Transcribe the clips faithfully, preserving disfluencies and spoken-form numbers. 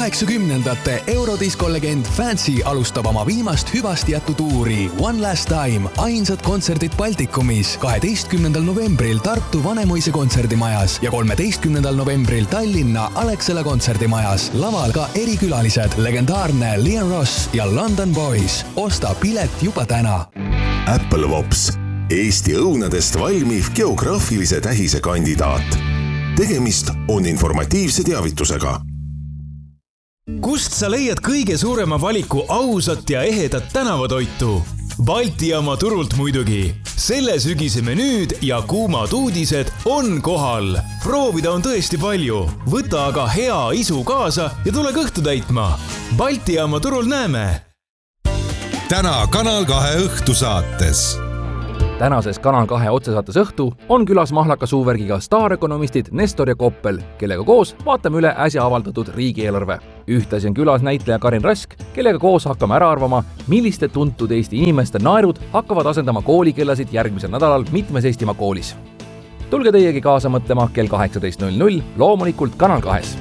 kaheksakümnendate eurodiskolegend Fancy alustab oma viimast hüvasti jättu tuuri One Last Time, ainsad kontserdid Baltikumis kaheteistkümnendal novembril Tartu Vanemuise kontserdimajas ja kolmeteistkümnendal novembril Tallinna Alexela kontserdimajas. Laval ka erikülalised, legendaarne Liam Ross ja London Boys. Osta pilet juba täna. Apple Vops, Eesti õunadest valmiv geograafilise tähise kandidaat. Tegemist on informatiivse teavitusega. Kust sa leiad kõige suurema valiku ausat ja ehedat tänavatoitu? Balti jaama turult muidugi. Selle sügise menüüd ja kuumad uudised on kohal. Proovida on tõesti palju. Võta aga hea isu kaasa ja tule kõhtu täitma. Balti jaama turul näeme. Täna Kanal kahe õhtusaates. Tänases Kanal kahe otsesaates õhtu on külas mahlaka suuvärgiga staarökonomistid Nestor ja Koppel, kellega koos vaatame üle äsja avaldatud riigieelarve. Ühtlasi on külas näitleja Karin Rask, kellega koos hakkame ära arvama, milliste tuntud Eesti inimeste naerud hakkavad asendama koolikellasid järgmisel nädalal mitmes Eestimaa koolis. Tulge teiegi kaasa mõtlema kell kaheksateist null null, loomulikult Kanal kahes.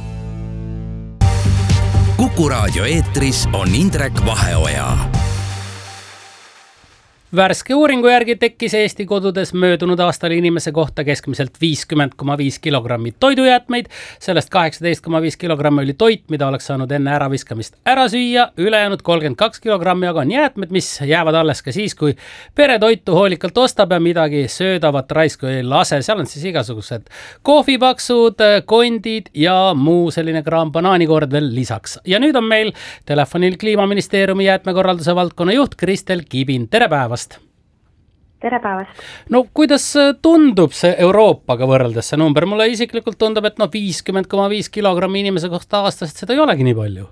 Kuku raadio eetris on Indrek Vaheoja. Värske uuringu järgi tekkis Eesti kodudes möödunud aastal inimese kohta keskmiselt viiskümmend koma viis kilogrammi toidujäätmeid. Sellest kaheksateist koma viis kilogrammi oli toit, mida oleks saanud enne äraviskamist ära süüa. Ülejäänud kolmkümmend kaks kilogrammi aga on jäätmed, mis jäävad alles ka siis, kui pere toitu hoolikalt ostab ja midagi söödavat raisku ei lase. Seal on siis igasugused kohvipaksud, kondid ja muu selline kraam, banaanikord veel lisaks. Ja nüüd on meil telefonil Kliimaministeeriumi jäätmekorralduse valdkonna juht Kristel Kibin. Tere päevast! Tere päevast. No kuidas tundub see Euroopaga võrreldes see number? Mulle isiklikult tundub, et no viiskümmend koma viis kilogrammi inimese kohta aastast seda ei olegi nii palju.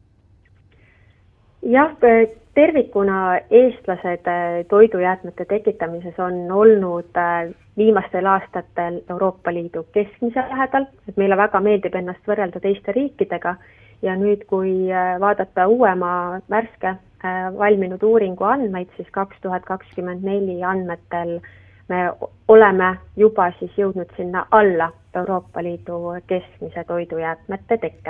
Jah, tervikuna eestlased toidujäätmete tekitamises on olnud viimastel aastatel Euroopa Liidu keskmise lähedal, et meile väga meeldib ennast võrrelda teiste riikidega ja nüüd, kui vaadata uuema värske valminud uuringu andmeid, siis kaks tuhat kakskümmend neli andmetel me oleme juba siis jõudnud sinna alla Euroopa Liidu keskmise toidujäätmete tekke.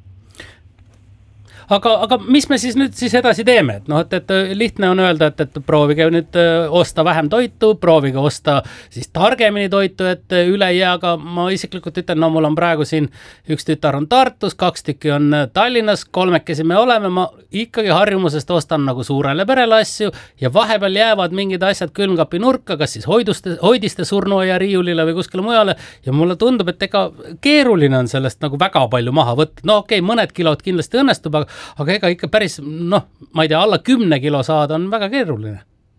Aga, aga mis me siis nüüd siis edasi teeme? Et, no, et, et lihtne on öelda, et, et proovige nüüd osta vähem toitu, proovige osta siis targemini toitu, et üle jää, aga ma isiklikult ütlen, no mul on praegu siin üks tütar on Tartus, kaks tükki on Tallinnas, kolmekesi me oleme, ma ikkagi harjumusest ostan nagu suurele perele asju ja vahepeal jäävad mingid asjad külmkapi nurka, kas siis hoiduste, hoidiste surnuaia riiulile või kuskile mujale ja mulle tundub, et ega keeruline on sellest nagu väga palju maha võtta. No okei, okay, mõned kilod kindlasti õnnestub, aga aga ega ikka päris, noh, ma ei tea, alla kümne kilo saada on väga keeruline.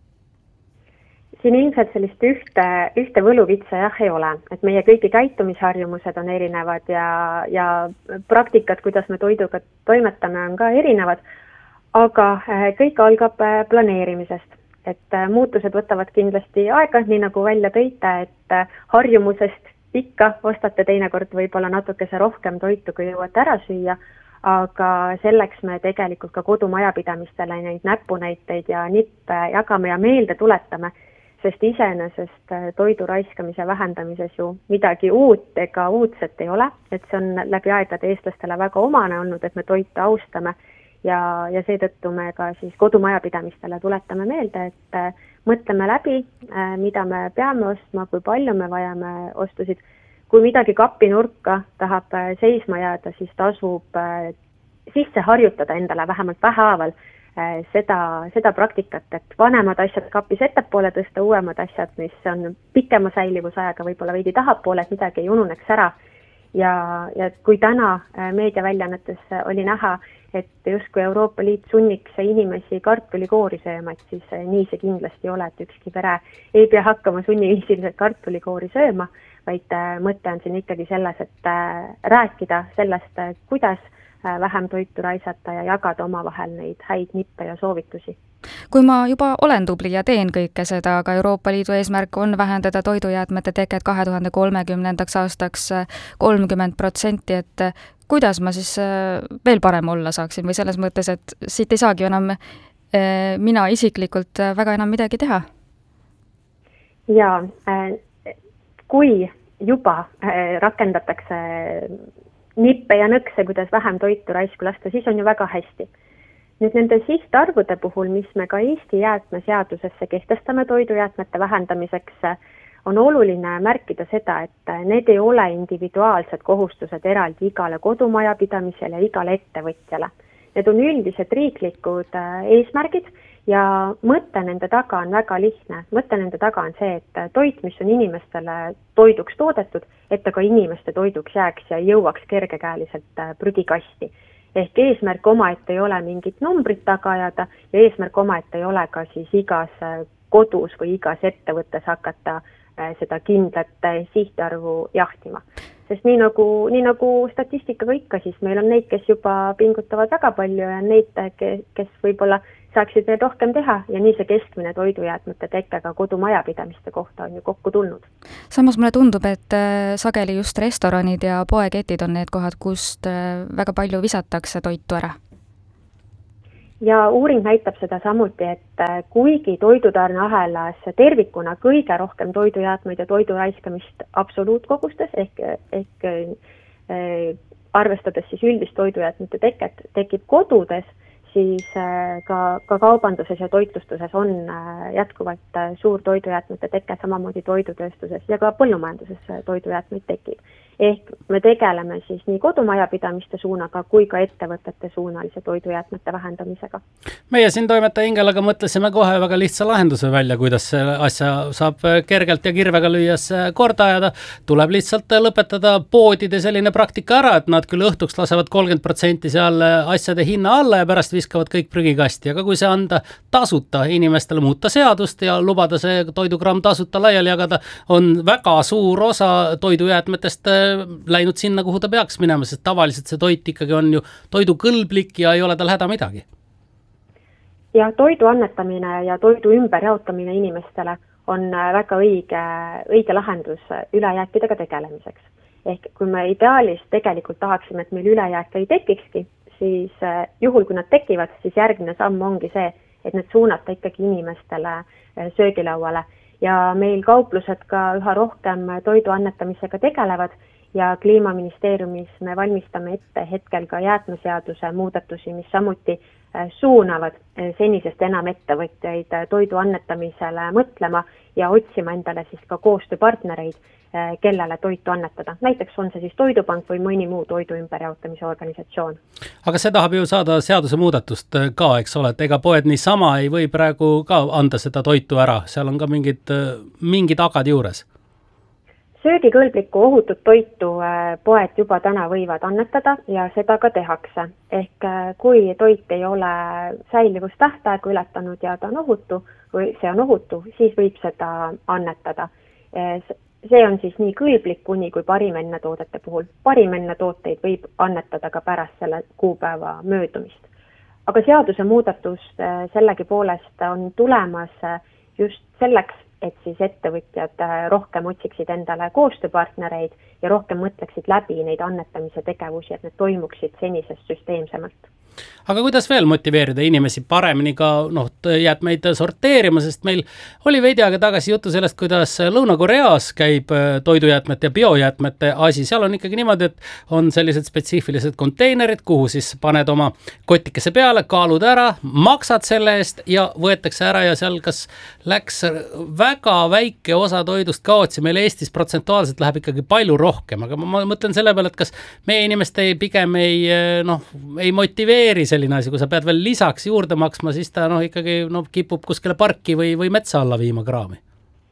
Siin ilmselt sellist ühte, ühte võluvitsa jah ei ole, et meie kõigi käitumisharjumused on erinevad ja, ja praktikad, kuidas me toiduga toimetame, on ka erinevad, aga kõik algab planeerimisest, et muutused võtavad kindlasti aega, nii nagu välja tõite, et harjumusest ikka ostate teinekord võib-olla natukese rohkem toitu, kui jõuate ära süüa, aga selleks me tegelikult ka kodumajapidamistele neid näpunäiteid ja nippe jagame ja meelde tuletame, sest iseenesest toidu raiskamise vähendamises ju midagi uut ega uudset ei ole, et see on läbi aegade eestlastele väga omane olnud, et me toitu austame ja, ja seetõttu me ka siis kodumajapidamistele tuletame meelde, et mõtleme läbi, mida me peame ostma, kui palju me vajame ostusid. Kui midagi kapi nurka tahab seisma jääda, siis tasub sisse harjutada endale vähemalt vähehaaval seda, seda praktikat, et vanemad asjad kapis ettepoole tõsta, uuemad asjad, mis on pikema säilivusajaga võib-olla veidi tahapoole, et midagi ei ununeks ära. Ja, ja kui täna meediaväljaannetes oli näha, et justkui Euroopa Liit sunniks inimesi kartulikoori sööma, et siis nii see kindlasti ei ole, et ükski pere ei pea hakkama sunniviisiliselt kartulikoori sööma, vaid mõte on siin ikkagi selles, et rääkida sellest, kuidas vähem toitu raisata ja jagada omavahel neid häid nippe ja soovitusi. Kui ma juba olen tubli ja teen kõike seda, aga Euroopa Liidu eesmärk on vähendada toidujäätmete teket kahe tuhande kolmekümnendaks aastaks kolmkümmend protsenti, et kuidas ma siis veel parem olla saaksin või selles mõttes, et siit ei saagi enam mina isiklikult väga enam midagi teha? Jaa, kui juba rakendatakse nippe ja nõkse, kuidas vähem toitu raisku lasta, siis on ju väga hästi. Nüüd nende sihtarvude puhul, mis me ka Eesti jäätmeseadusesse kehtestame toidujäätmete vähendamiseks, on oluline märkida seda, et need ei ole individuaalsed kohustused eraldi igale kodumajapidamisele ja igale ettevõtjale. Need on üldised riiklikud eesmärgid ja mõte nende taga on väga lihtne. Mõte nende taga on see, et toit, mis on inimestele toiduks toodetud, et ta ka inimeste toiduks jääks ja jõuaks kergekäeliselt prügikasti. Ehk eesmärk omaette ei ole mingit numbrit taga ajada ja eesmärk omaette ei ole ka siis igas kodus või igas ettevõttes hakata seda kindlat sihtarvu jahtima. Sest nii nagu, nii nagu statistikaga ikka, siis meil on neid, kes juba pingutavad väga palju ja neid, kes võib-olla saaksid veel rohkem teha ja nii see keskmine toidujäätmete tekkega kodumajapidamiste kohta on ju kokku tulnud. Samas mulle tundub, et sageli just restoranid ja poeketid on need kohad, kust väga palju visatakse toitu ära. Ja uuring näitab seda samuti, et kuigi toidutarneahelas tervikuna kõige rohkem toidujäätmeid ja toidu raiskamist absoluutkogustes ehk, ehk eh, arvestades siis üldist toidujäätmete teket tekib kodudes, siis ka, ka kaubanduses ja toitlustuses on jätkuvalt suur toidujäätmete teke, samamoodi toidutööstuses ja ka põllumajanduses toidujäätmeid tekib. Ehk me tegeleme siis nii kodumajapidamiste suunaga kui ka ettevõtete suunalise toidujäätmete vähendamisega. Meie siin toimetaja Ingelaga mõtlesime kohe väga lihtsa lahenduse välja, kuidas see asja saab kergelt ja kirvega lüües korda ajada. Tuleb lihtsalt lõpetada poodide selline praktika ära, et nad küll õhtuks lasevad kolmkümmend protsenti seal asjade hinna alla ja pärast viskavad kõik prügikasti. Aga kui see anda tasuta inimestele, muuta seadust ja lubada see toidugramm tasuta laiali jagada, on väga suur osa toidujäätmetest läinud sinna, kuhu ta peaks minema, sest tavaliselt see toit ikkagi on ju toidukõlblik ja ei ole tal häda midagi. Ja toidu annetamine ja toidu ümberjaotamine inimestele on väga õige, õige lahendus ülejääkidega tegelemiseks. Ehk kui me ideaalis tegelikult tahaksime, et meil ülejääke ei tekikski, siis juhul kui nad tekivad, siis järgmine samm ongi see, et need suunata ikkagi inimestele söögilauale. Ja meil kauplused ka üha rohkem toidu annetamisega tegelevad ja Kliimaministeeriumis me valmistame ette hetkel ka jäätmeseaduse muudatusi, mis samuti suunavad senisest enam ettevõtjaid toidu annetamisele mõtlema ja otsima endale siis ka koostööpartnereid, kellele toitu annetada. Näiteks on see siis Toidupank või mõni muu toidu ümberjaotamise organisatsioon. Aga see tahab ju saada seaduse muudatust ka, eks ole, et ega poed niisama ei või praegu ka anda seda toitu ära, seal on ka mingid, mingid agad juures. Söögikõlblikku ohutut toitu poed juba täna võivad annetada ja seda ka tehakse. Ehk kui toit ei ole säilivustähtaegu ületanud ja ta on ohutu, või see on ohutu, siis võib seda annetada. See on siis nii kõlblik kuni kui parimenne toodete puhul. Parimenne tooteid võib annetada ka pärast selle kuupäeva möödumist. Aga seaduse muudatus sellegi poolest on tulemas just selleks, et siis ettevõtjad rohkem otsiksid endale koostööpartnereid ja rohkem mõtleksid läbi neid annetamise tegevusi, et need toimuksid senisest süsteemsemalt. Aga kuidas veel motiveerida inimesi paremini ka noh, jäätmeid sorteerima, sest meil oli veidi aega tagasi juttu sellest, kuidas Lõuna-Koreas käib toidujäätmete ja biojäätmete asi. Seal on ikkagi niimoodi, et on sellised spetsiifilised konteinerid, kuhu siis paned oma kotikese peale, kaalud ära, maksad selle eest ja võetakse ära ja seal kas läks väga väike osa toidust kaotsi. Meil Eestis protsentuaalselt läheb ikkagi palju rohkem, aga ma mõtlen selle peale, et kas meie inimeste pigem ei, noh, ei motiveeri selline asi, kui sa pead veel lisaks juurde maksma, siis ta noh, ikkagi noh, kipub kuskile parki või, või metsa alla viima kraami.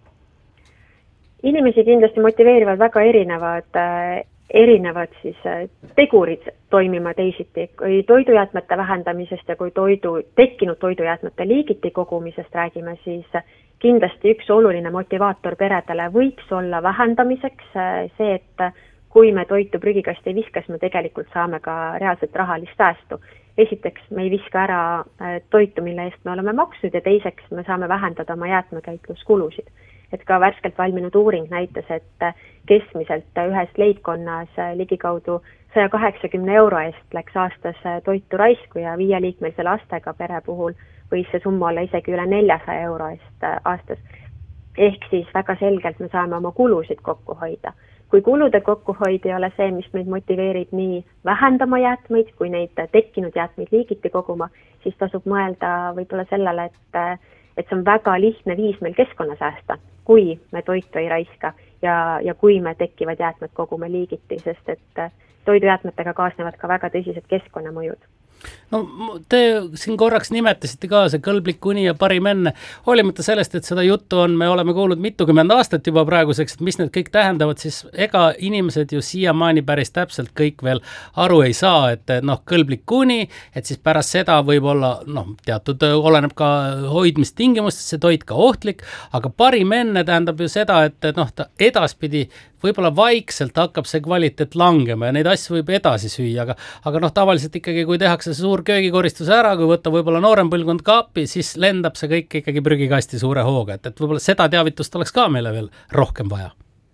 Inimesi kindlasti motiveerivad väga erinevad, erinevad siis tegurid toimima teisiti. Kui toidujäätmete vähendamisest ja kui toidu, tekkinud toidujäätmete liigiti kogumisest räägime, siis kindlasti üks oluline motivaator peredele võiks olla vähendamiseks see, et kui me toitu prügikasti ei viska, siis me tegelikult saame ka reaalselt rahalist säästu. Esiteks, me ei viska ära toitu, mille eest me oleme maksnud ja teiseks me saame vähendada oma jäätmekäitluskulusid. Et ka värskelt valminud uuring näitas, et keskmiselt ühes leibkonnas ligikaudu saja kaheksakümne euro eest läks aastas toitu raisku ja viieliikmelise lastega pere puhul võis see summa olla isegi üle neljasaja euro eest aastas. Ehk siis väga selgelt me saame oma kulusid kokku hoida. kui kulude kokkuhoid ei ole see, mis meid motiveerib nii vähendama jäätmeid, kui neid tekkinud jäätmeid liigiti koguma, siis tasub mõelda võib-olla sellele, et, et see on väga lihtne viis meil keskkonna säästa, kui me toitu ei raiska ja, ja kui me tekkivad jäätmed kogume liigiti, sest et toidujäätmetega kaasnevad ka väga tõsised keskkonnamõjud. No te siin korraks nimetasite ka see kõlblik uni ja parim enne, hoolimata sellest, et seda juttu on, me oleme kuulnud mitukümmend aastat juba praeguseks, et mis need kõik tähendavad, siis ega inimesed ju siiamaani päris täpselt kõik veel aru ei saa, et noh, kõlblik uni, et siis pärast seda võib olla, noh, teatud oleneb ka hoidmistingimustes, see toit ka ohtlik, aga parim enne tähendab ju seda, et noh, ta edaspidi võib-olla vaikselt hakkab see kvaliteet langema ja neid asju võib edasi süüa, aga, aga noh, tavaliselt ikkagi, kui tehakse suur köögikoristus ära, kui võtta võib-olla noorem põlvkond ka appi, siis lendab see kõik ikkagi prügikasti suure hooga, et, et võib-olla seda teavitust oleks ka meile veel rohkem vaja.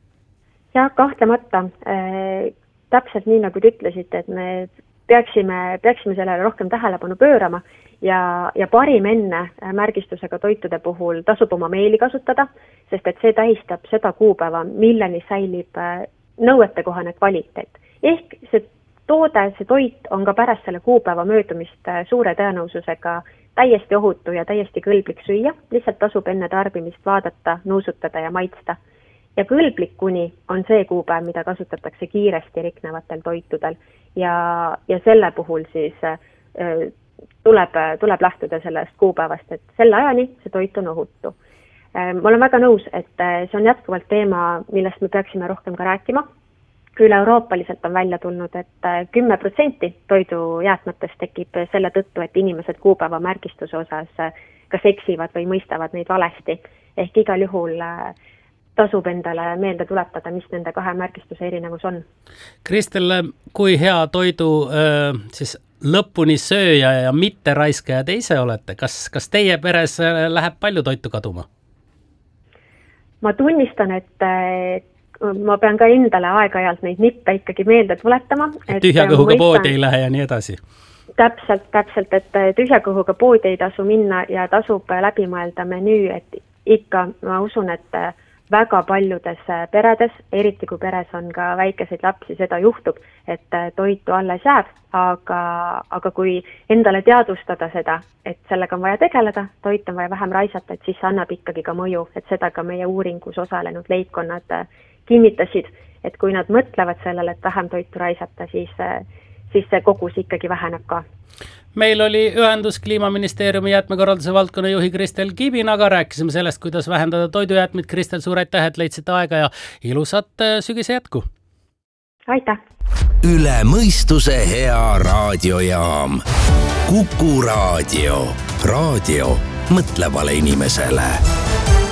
Ja kahtlemata, äh, täpselt nii, nagu te ütlesite, et me peaksime, peaksime sellele rohkem tähelepanu pöörama ja, ja parim enne märgistusega toitude puhul tasub oma meeli kasutada, sest et see tähistab seda kuupäeva, milleni säilib nõuetekohane kvaliteet. Ehk see toode, see toit on ka pärast selle kuupäeva möödumist suure tõenäosusega täiesti ohutu ja täiesti kõlblik süüa, lihtsalt tasub enne tarbimist vaadata, nuusutada ja maitsta. Ja kõlblik kuni on see kuupäev, mida kasutatakse kiiresti riknevatel toitudel ja, ja selle puhul siis äh, tuleb, tuleb lähtuda sellest kuupäevast, et selle ajani see toit on ohutu. Äh, ma olen väga nõus, et see on jätkuvalt teema, millest me peaksime rohkem ka rääkima. Üle euroopaliselt on välja tulnud, et kümme protsenti toidujäätmetest tekib selle tõttu, et inimesed kuupäeva märgistuse osas kas eksivad või mõistavad neid valesti. Ehk igal juhul tasub endale meelde tuletada, mis nende kahe märgistuse erinevus on. Kristel, kui hea toidu siis lõpuni sööja ja mitte raiskaja te ise olete? Kas, kas teie peres läheb palju toitu kaduma? Ma tunnistan, et ma pean ka endale aeg-ajalt neid nippe ikkagi meelde tuletama. Tühja kõhuga poodi ei lähe ja nii edasi. Täpselt, täpselt, et tühja kõhuga poodi ei tasu minna ja tasub läbi mõelda menüü, et ikka ma usun, et väga paljudes peredes, eriti kui peres on ka väikeseid lapsi, seda juhtub, et toitu alles jääb, aga, aga kui endale teadvustada seda, et sellega on vaja tegeleda, toit on vaja vähem raisata, et siis annab ikkagi ka mõju, et seda ka meie uuringus osalenud leibkonnad kinnitasid, et kui nad mõtlevad sellele, et vähem toitu raisata, siis, siis see kogus ikkagi väheneb ka. Meil oli ühendus Kliimaministeeriumi jäätmekorralduse valdkonna juhi Kristel Kibinaga, rääkisime sellest, kuidas vähendada toidujäätmeid. Kristel, suur aitäh, et leidsite aega ja ilusat sügise jätku! Aitäh! Üle mõistuse hea raadiojaam. Kuku raadio. Raadio mõtlevale inimesele.